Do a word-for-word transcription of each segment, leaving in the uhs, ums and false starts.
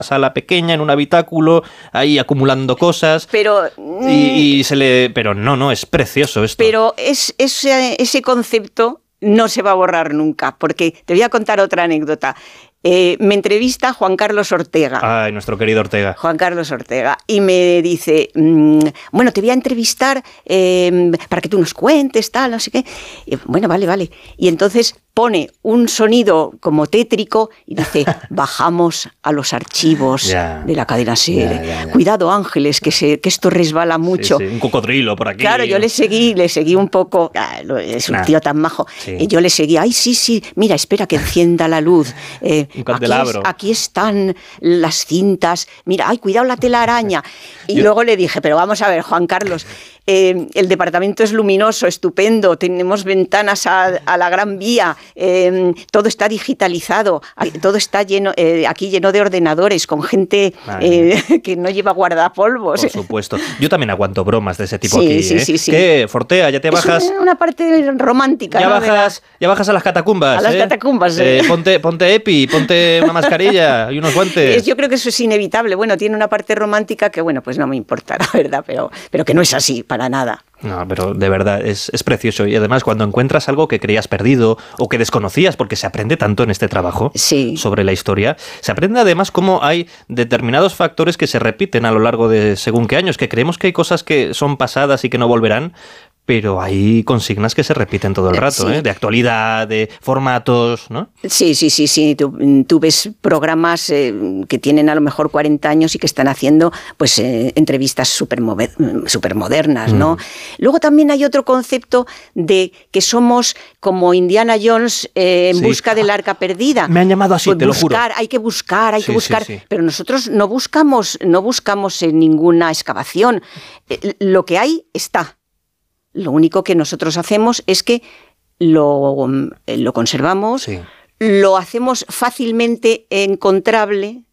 sala pequeña, en un habitáculo, ahí acumulando cosas. Pero, y, y se le, pero no, no, es precioso esto. Pero es, ese, ese concepto no se va a borrar nunca, porque te voy a contar otra anécdota. Eh, me entrevista Juan Carlos Ortega. Ay, nuestro querido Ortega. Juan Carlos Ortega. Y me dice, mmm, bueno, te voy a entrevistar eh, para que tú nos cuentes, tal, no sé qué. Y, bueno, vale, vale. Y entonces pone un sonido como tétrico y dice, bajamos a los archivos ya, de la cadena SER. Ya, ya, ya. Cuidado, Ángeles, que, se, que esto resbala mucho. Sí, sí, un cocodrilo por aquí. Claro, yo le seguí, le seguí un poco, ah, es un nah. tío tan majo, sí. y yo le seguí, ay, sí, sí, mira, espera que encienda la luz. Eh, un candelabro. Aquí, es, aquí están las cintas, mira, ay, cuidado la telaraña. Y yo... luego le dije, pero vamos a ver, Juan Carlos, eh, el departamento es luminoso, estupendo, tenemos ventanas a, a la Gran Vía, eh, todo está digitalizado, todo está lleno, eh, aquí lleno de ordenadores, con gente eh, que no lleva guardapolvos. Por supuesto. Yo también aguanto bromas de ese tipo sí, aquí. Sí, ¿eh? sí, sí. ¿Qué, Fortea, ya te bajas? Es una parte romántica. Ya, ¿no? bajas, ya bajas a las catacumbas. A las ¿eh? catacumbas. Eh, eh. Ponte, ponte EPI, ponte una mascarilla y unos guantes. Yo creo que eso es inevitable. Bueno, tiene una parte romántica que, bueno, pues no me importa, la verdad, pero, pero que no es así, para nada. No, pero de verdad es, es precioso. Y además cuando encuentras algo que creías perdido o que desconocías, porque se aprende tanto en este trabajo sí. sobre la historia, se aprende además cómo hay determinados factores que se repiten a lo largo de según qué años, que creemos que hay cosas que son pasadas y que no volverán, pero hay consignas que se repiten todo el rato, sí. ¿eh? De actualidad, de formatos, ¿no? Sí, sí, sí, sí. Tú, tú ves programas eh, que tienen a lo mejor cuarenta años y que están haciendo pues eh, entrevistas súper super modernas, ¿no? Mm. Luego también hay otro concepto de que somos como Indiana Jones eh, en sí. busca del arca perdida. Me han llamado así, pues te buscar, lo juro. Hay que buscar, hay sí, que buscar. Sí, sí. Pero nosotros no buscamos, no buscamos en ninguna excavación. Eh, lo que hay está. Lo único que nosotros hacemos es que lo, lo conservamos, sí. lo hacemos fácilmente encontrable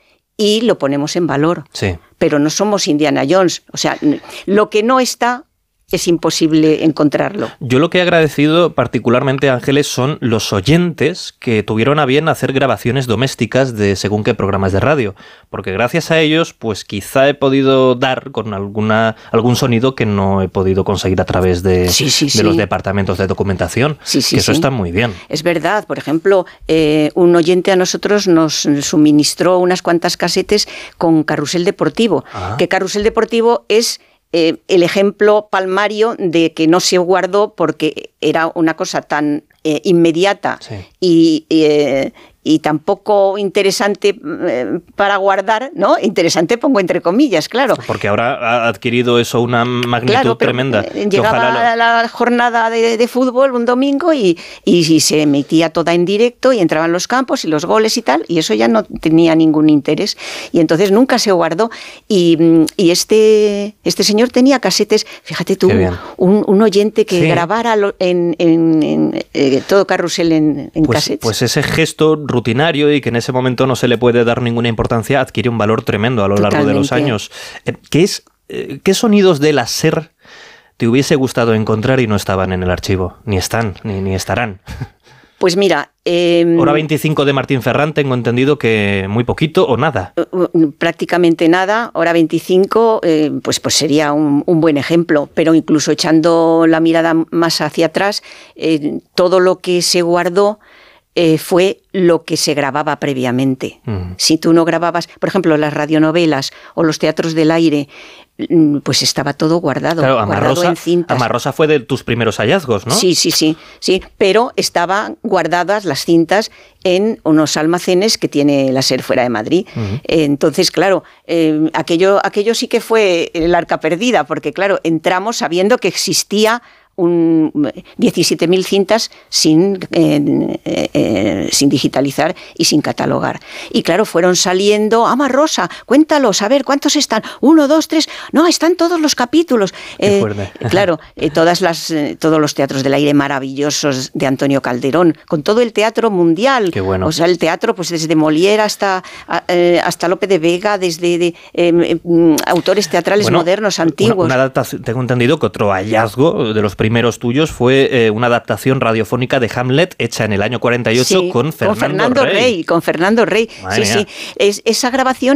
y lo ponemos en valor. Sí. Pero no somos Indiana Jones. O sea, lo que no está es imposible encontrarlo. Yo lo que he agradecido particularmente, Ángeles, son los oyentes que tuvieron a bien hacer grabaciones domésticas de según qué programas de radio, porque gracias a ellos, pues quizá he podido dar con alguna algún sonido que no he podido conseguir a través de, sí, sí, de sí. los departamentos de documentación, sí, sí, que eso sí. está muy bien. Es verdad, por ejemplo, eh, un oyente a nosotros nos suministró unas cuantas casetes con Carrusel Deportivo, ah. que Carrusel Deportivo es Eh, el ejemplo palmario de que no se guardó porque era una cosa tan eh, inmediata sí. y, y, eh, y tan poco interesante eh, para guardar, ¿no? Interesante pongo entre comillas, claro. Porque ahora ha adquirido eso una magnitud claro, pero tremenda. Llegaba Ojalá lo... la jornada de, de fútbol un domingo y, y, y se emitía toda en directo y entraban los campos y los goles y tal, y eso ya no tenía ningún interés. Y entonces nunca se guardó. Y, y este, este señor tenía casetes, fíjate tú, un, un oyente que sí. grabara en, en, en, en todo Carrusel en, en pues, casetes. Pues ese gesto rutinario y que en ese momento no se le puede dar ninguna importancia adquiere un valor tremendo a lo Totalmente. largo de los años. ¿Qué es, qué sonidos de la SER te hubiese gustado encontrar y no estaban en el archivo? Ni están, ni, ni estarán. Pues mira... Eh, Hora veinticinco de Martín Ferrán, tengo entendido que muy poquito o nada. Prácticamente nada. Hora veinticinco, eh, pues, pues sería un, un buen ejemplo, pero incluso echando la mirada más hacia atrás, eh, todo lo que se guardó eh, fue lo que se grababa previamente. Mm. Si tú no grababas, por ejemplo, las radionovelas o los teatros del aire, pues estaba todo guardado, claro, guardado Amarrosa, en cintas. Amarrosa fue de tus primeros hallazgos, ¿no? Sí, sí, sí, sí, pero estaban guardadas las cintas en unos almacenes que tiene la SER fuera de Madrid. Uh-huh. Entonces, claro, eh, aquello, aquello sí que fue el arca perdida, porque claro, entramos sabiendo que existía un diecisiete mil cintas sin, eh, eh, sin digitalizar y sin catalogar. Y claro, fueron saliendo, Ama Rosa, cuéntalos, a ver, ¿cuántos están? Uno, dos, tres, no, están todos los capítulos. Qué eh, fuerte. Claro, eh, todas las, eh, todos los teatros del aire maravillosos de Antonio Calderón, con todo el teatro mundial. Qué bueno. O sea, el teatro, pues desde Molière hasta, eh, hasta Lope de Vega, desde de, eh, eh, autores teatrales bueno, modernos, antiguos. Una, una data, tengo entendido que otro hallazgo de los primeros primeros tuyos fue eh, una adaptación radiofónica de Hamlet hecha en el año cuarenta y ocho sí, con Fernando, con Fernando Rey. Rey. Con Fernando Rey, Madre sí, mía. sí. Es, esa grabación